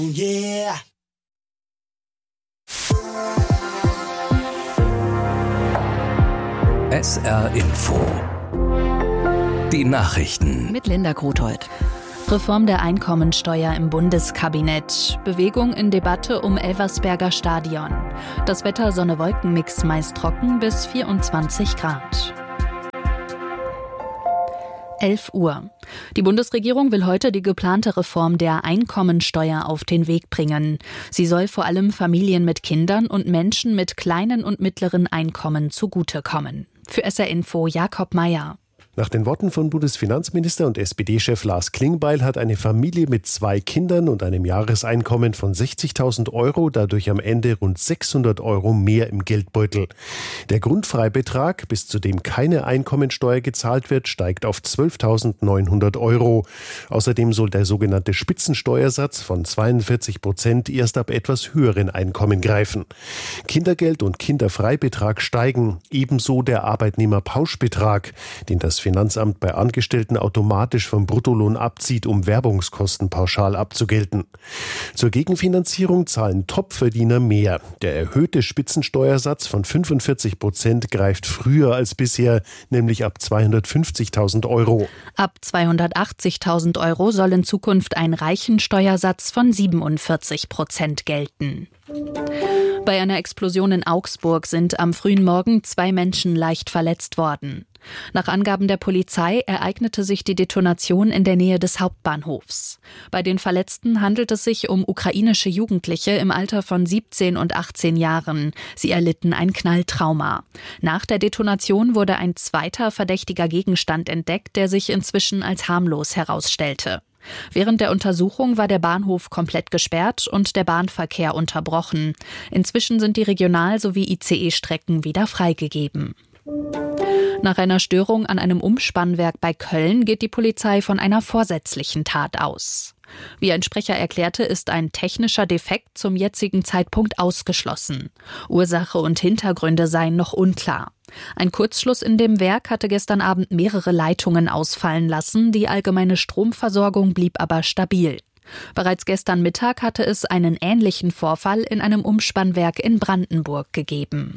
Yeah. SR Info. Die Nachrichten. Mit Linda Grothold. Reform der Einkommensteuer im Bundeskabinett. Bewegung in Debatte um Elversberger Stadion. Das Wetter Sonne-Wolken-Mix meist trocken bis 24 Grad. 11 Uhr. Die Bundesregierung will heute die geplante Reform der Einkommensteuer auf den Weg bringen. Sie soll vor allem Familien mit Kindern und Menschen mit kleinen und mittleren Einkommen zugutekommen. Für SR Info Jakob Meyer. Nach den Worten von Bundesfinanzminister und SPD-Chef Lars Klingbeil hat eine Familie mit 2 Kindern und einem Jahreseinkommen von 60.000 € dadurch am Ende rund 600 € mehr im Geldbeutel. Der Grundfreibetrag, bis zu dem keine Einkommensteuer gezahlt wird, steigt auf 12.900 €. Außerdem soll der sogenannte Spitzensteuersatz von 42% erst ab etwas höheren Einkommen greifen. Kindergeld und Kinderfreibetrag steigen, ebenso der Arbeitnehmerpauschbetrag, den das Finanzamt bei Angestellten automatisch vom Bruttolohn abzieht, um Werbungskosten pauschal abzugelten. Zur Gegenfinanzierung zahlen Topverdiener mehr. Der erhöhte Spitzensteuersatz von 45% greift früher als bisher, nämlich ab 250.000 €. Ab 280.000 € soll in Zukunft ein Reichensteuersatz von 47% gelten. Bei einer Explosion in Augsburg sind am frühen Morgen 2 Menschen leicht verletzt worden. Nach Angaben der Polizei ereignete sich die Detonation in der Nähe des Hauptbahnhofs. Bei den Verletzten handelt es sich um ukrainische Jugendliche im Alter von 17 und 18 Jahren. Sie erlitten ein Knalltrauma. Nach der Detonation wurde ein zweiter verdächtiger Gegenstand entdeckt, der sich inzwischen als harmlos herausstellte. Während der Untersuchung war der Bahnhof komplett gesperrt und der Bahnverkehr unterbrochen. Inzwischen sind die Regional- sowie ICE-Strecken wieder freigegeben. Nach einer Störung an einem Umspannwerk bei Köln geht die Polizei von einer vorsätzlichen Tat aus. Wie ein Sprecher erklärte, ist ein technischer Defekt zum jetzigen Zeitpunkt ausgeschlossen. Ursache und Hintergründe seien noch unklar. Ein Kurzschluss in dem Werk hatte gestern Abend mehrere Leitungen ausfallen lassen, die allgemeine Stromversorgung blieb aber stabil. Bereits gestern Mittag hatte es einen ähnlichen Vorfall in einem Umspannwerk in Brandenburg gegeben.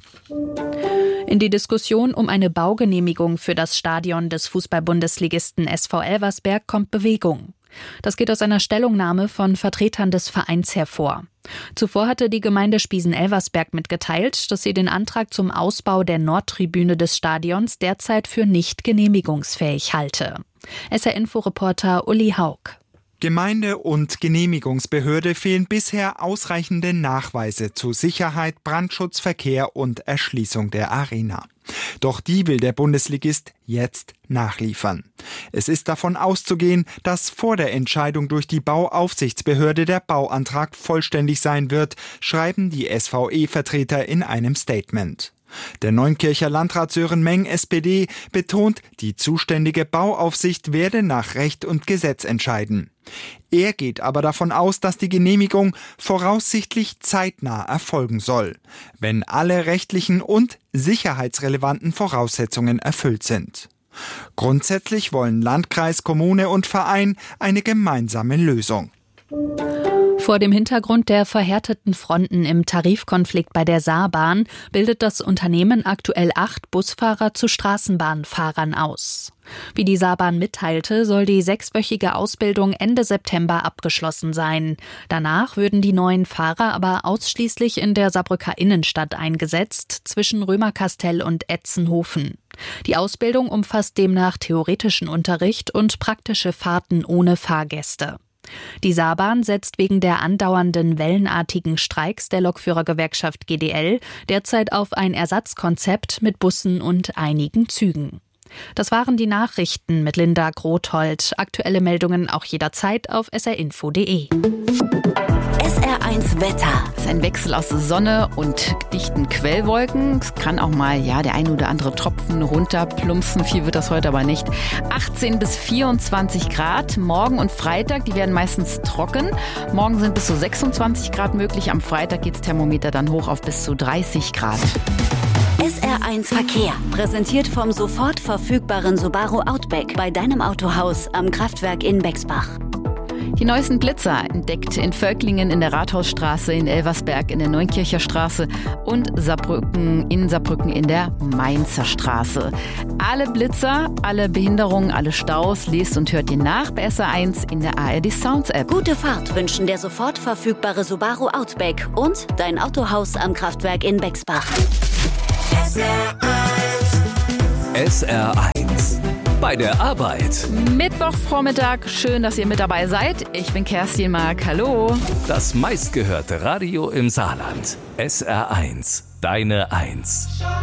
In die Diskussion um eine Baugenehmigung für das Stadion des Fußball-Bundesligisten SV Elversberg kommt Bewegung. Das geht aus einer Stellungnahme von Vertretern des Vereins hervor. Zuvor hatte die Gemeinde Spiesen-Elversberg mitgeteilt, dass sie den Antrag zum Ausbau der Nordtribüne des Stadions derzeit für nicht genehmigungsfähig halte. SR-Info-Reporter Uli Haug. Gemeinde und Genehmigungsbehörde fehlen bisher ausreichende Nachweise zu Sicherheit, Brandschutz, Verkehr und Erschließung der Arena. Doch die will der Bundesligist jetzt nachliefern. Es ist davon auszugehen, dass vor der Entscheidung durch die Bauaufsichtsbehörde der Bauantrag vollständig sein wird, schreiben die SVE-Vertreter in einem Statement. Der Neunkircher Landrat Sören Meng, SPD, betont, die zuständige Bauaufsicht werde nach Recht und Gesetz entscheiden. Er geht aber davon aus, dass die Genehmigung voraussichtlich zeitnah erfolgen soll, wenn alle rechtlichen und sicherheitsrelevanten Voraussetzungen erfüllt sind. Grundsätzlich wollen Landkreis, Kommune und Verein eine gemeinsame Lösung. Vor dem Hintergrund der verhärteten Fronten im Tarifkonflikt bei der Saarbahn bildet das Unternehmen aktuell 8 Busfahrer zu Straßenbahnfahrern aus. Wie die Saarbahn mitteilte, soll die 6-wöchige Ausbildung Ende September abgeschlossen sein. Danach würden die neuen Fahrer aber ausschließlich in der Saarbrücker Innenstadt eingesetzt, zwischen Römerkastell und Etzenhofen. Die Ausbildung umfasst demnach theoretischen Unterricht und praktische Fahrten ohne Fahrgäste. Die Saarbahn setzt wegen der andauernden wellenartigen Streiks der Lokführergewerkschaft GDL derzeit auf ein Ersatzkonzept mit Bussen und einigen Zügen. Das waren die Nachrichten mit Linda Grothold. Aktuelle Meldungen auch jederzeit auf srinfo.de. SR1 Wetter. Es ist ein Wechsel aus Sonne und dichten Quellwolken. Es kann auch mal der ein oder andere Tropfen runterplumpsen. Viel wird das heute aber nicht. 18 bis 24 Grad. Morgen und Freitag, die werden meistens trocken. Morgen sind bis zu 26 Grad möglich. Am Freitag geht das Thermometer dann hoch auf bis zu 30 Grad. SR1 Verkehr. Präsentiert vom sofort verfügbaren Subaru Outback bei deinem Autohaus am Kraftwerk in Bexbach. Die neuesten Blitzer entdeckt in Völklingen in der Rathausstraße, in Elversberg in der Neunkircher Straße und Saarbrücken in der Mainzer Straße. Alle Blitzer, alle Behinderungen, alle Staus lest und hört ihr nach bei SR1 in der ARD Sounds App. Gute Fahrt wünschen der sofort verfügbare Subaru Outback und dein Autohaus am Kraftwerk in Bexbach. SR1 bei der Arbeit. Mittwochvormittag, schön, dass ihr mit dabei seid. Ich bin Kerstin Mark, hallo. Das meistgehörte Radio im Saarland. SR1, deine Eins.